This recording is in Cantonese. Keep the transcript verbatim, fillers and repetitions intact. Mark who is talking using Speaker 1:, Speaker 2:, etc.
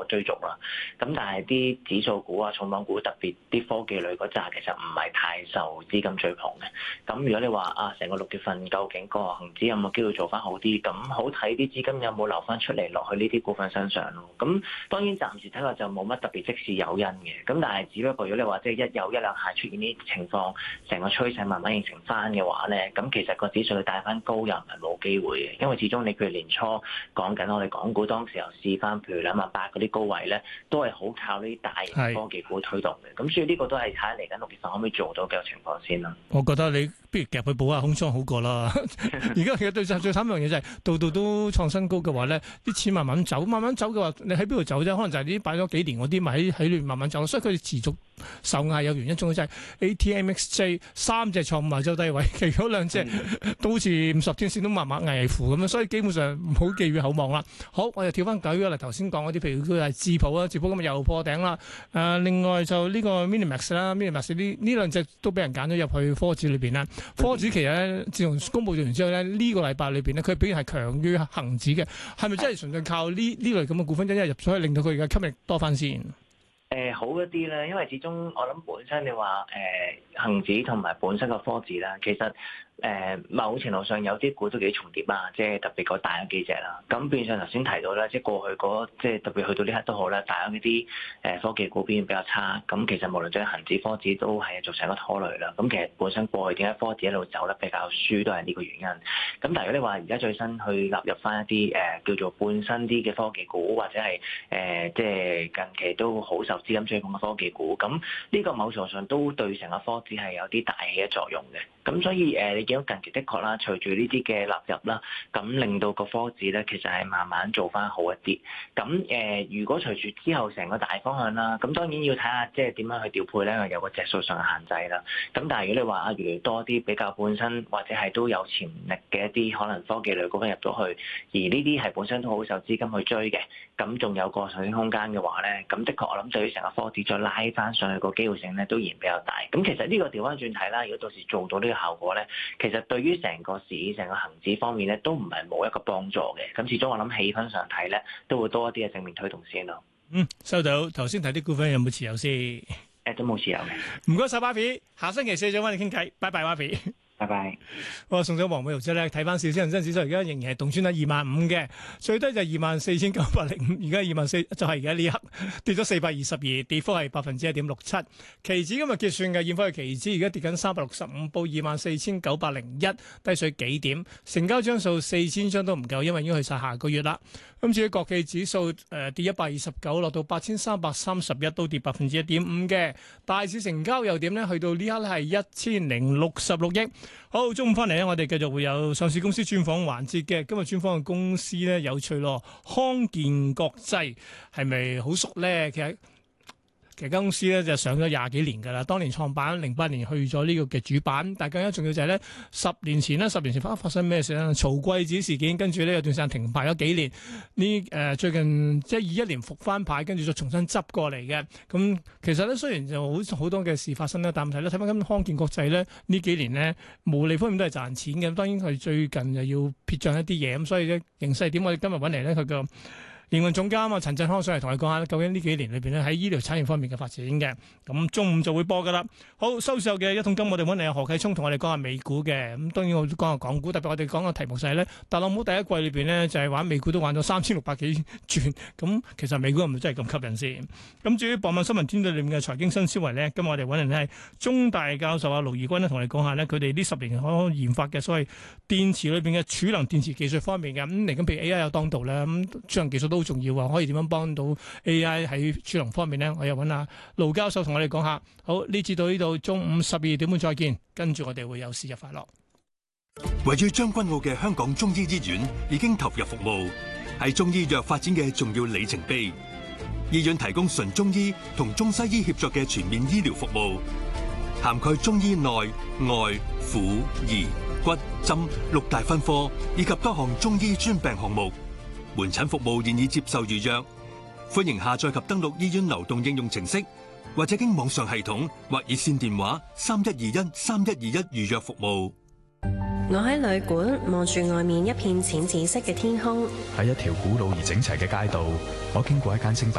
Speaker 1: 追逐啦。咁但係啲指數股啊、重磅股，特別啲科技類嗰扎，其實唔係太受資金追捧嘅。咁如果你話啊，成個六月份究竟個恆指有冇機會做翻好啲？咁好睇啲資金有冇流翻出嚟落去呢啲股份身上咯。咁當然暫時睇落就冇乜特別即時誘因嘅。咁但係只不過如果你話即係一有一兩下出現呢啲情況，成個趨勢慢慢形成翻嘅話咧，咁其實個指數你帶翻高又唔係冇機會嘅，因為始終你譬如年初講緊我哋港股當時又試翻，譬如兩萬八嗰啲高位咧，都係好靠呢啲大型科技股推動嘅。咁所以呢個都係睇下嚟緊六月份可唔可以做到嘅情況先啦。
Speaker 2: 我覺得你不如夾佢補下空倉好過啦。而家其實對最最慘一樣嘢就係度度都創新高嘅話咧，啲錢慢慢走，慢慢走嘅話，你喺邊度走啫？可能就係啲擺咗幾年嗰啲，咪喺喺裏慢慢走。所以佢哋持續受壓有原因，仲有就係 A T M X J 三隻創五十周低位，其餘兩隻都好似五十天線都慢慢危乎咁樣，所以基本上唔好寄予厚望啦。好，我哋跳翻舉個例，頭先講嗰啲，譬如佢係智普啦，智普今日又破頂啦。誒、呃，另外就呢個 Minimax 啦，Minimax 呢呢兩隻都俾人揀咗入去科指裏邊啦。科指其實咧，自從公佈完之後咧，呢、這個禮拜裏邊咧，佢表現係強於恒指嘅，係咪真係純粹靠呢呢類咁嘅股份一入咗去，令到佢而家吸引力多翻先？
Speaker 1: 誒、呃、好一啲咧，因為始終我諗本身你話誒恆指同埋本身個科指啦，其實誒、呃、某程度上有啲股都幾重疊啊，即係特別嗰大嗰幾隻啦。咁變相頭先提到咧，即係過去嗰即係特別去到呢刻都好啦，大嗰啲誒科技股表現比較差。咁其實無論對恆指、科指都係造成一個拖累啦。咁其實本身過去點解科指一路走得比較輸，都係呢個原因。咁但係如果你話而家最新去納入翻一啲誒、呃、叫做半新啲嘅科技股，或者係誒、呃、即係近期都好受資金追捧嘅科技股，咁呢個某程度上都對成個科指係有啲大氣嘅作用嘅。咁所以誒、呃，你見到近期的確啦，隨住呢啲嘅納入啦，咁令到個科指咧其實係慢慢做翻好一啲。咁誒、呃，如果隨住之後成個大方向啦，咁當然要睇下即係點樣去調配咧，有個隻數上嘅限制啦。咁但係如果你話啊，越嚟越多啲比較本身或者係都有潛力嘅一啲可能科技類股份入咗去，而呢啲係本身都好受資金去追嘅，咁仲有個上升空間嘅話咧，咁的確我諗對於成個科指再拉翻上去個機會性咧，都仍然比較大。咁其實呢個調翻轉睇啦，如果到時做到呢個效果咧，其實對於成個市、成個恒指方面咧，都唔係冇一個幫助嘅。咁始終我諗氣氛上睇咧，都會多一啲嘅正面推動先咯。
Speaker 2: 嗯，收到。頭先睇啲股份有冇持有先？
Speaker 1: 誒，都冇持有嘅。
Speaker 2: 唔該晒 Wafi，下星期四再揾你傾偈。拜拜 Wafi。
Speaker 1: 拜拜。
Speaker 2: 我送咗黃美豪之後咧，睇翻市，恒生指數而家仍然係動穿喺二萬五嘅，最低就二萬四千九百零五，而家二萬四就係而家呢一刻跌咗四百二十二，跌幅係百分之一點六七。期指今日結算嘅現貨嘅期指而家跌緊三百六十五，報二萬四千九百零一，低水幾點？成交張數四千張都唔夠，因為已經去晒下個月啦。咁至於國企指數誒、呃、跌一百二十九，落到八千三百三十一，都跌百分之一點五嘅。大市成交又點呢？去到呢刻咧係一千零六十六億。好，中午翻嚟咧，我哋繼續會有上市公司專訪環節嘅。今日專訪嘅公司咧有趣咯，康健國際係咪好熟咧？其實其實間公司咧就上咗廿幾年㗎啦，當年創辦，零八年去咗呢個嘅主板，但係更加重要就係咧，十年前咧，十年前發發生咩事咧？曹貴子事件，跟住咧有段時間停牌咗幾年，呢誒、呃、最近即係二一年復翻牌，跟住再重新執過嚟嘅。咁其實咧雖然就好好多嘅事發生啦，但係問題咧睇翻今康健國際咧呢幾年咧毛利方面都係賺錢嘅，當然佢最近又要撇帳一啲嘢，咁所以咧形勢點？我哋今日揾嚟咧佢個營運總監啊，陳振康上嚟同你講下，究竟呢幾年裏邊咧喺醫療產業方面嘅發展嘅。咁中午就會播噶啦。好，收市後嘅一桶金，我哋揾嚟何啟聰同我哋講下美股嘅。咁當然我講下港股，特別我哋講嘅題目就係咧，特朗普第一季裏邊咧就係玩美股都玩咗三千六百幾轉。咁其實美股係咪真係咁吸引先？咁至於傍晚新聞天地裏面嘅財經新思維咧，今日我哋揾嚟係中大教授啊盧怡君咧，同我哋講下咧，佢哋呢十年可研發嘅所謂電池裏邊嘅儲能電池技術方面嘅。咁嚟緊譬如 A I 有當道咧，咁儲能技術都好重要啊！可以點樣幫到 A I 喺儲能方面呢？我又揾阿盧教授同我哋講下。好，呢次到呢度，中午十二點半再見。跟住我哋會有事日快樂。
Speaker 3: 位於將軍澳嘅香港中醫醫院已經投入服務，係中醫藥發展嘅重要里程碑。醫院提供純中醫同中西醫協作嘅全面醫療服務，涵蓋中醫內外婦兒骨針六大分科，以及多項中醫專病項目。門診服務現已接受預約，歡迎下載及登錄醫院流動應用程式，或者經網上系統或熱線電話三一二一三一二一預約服務。
Speaker 4: 我喺旅館望住外面一片淺紫色嘅天空，
Speaker 5: 喺一條古老而整齊嘅街道，我經過一間精品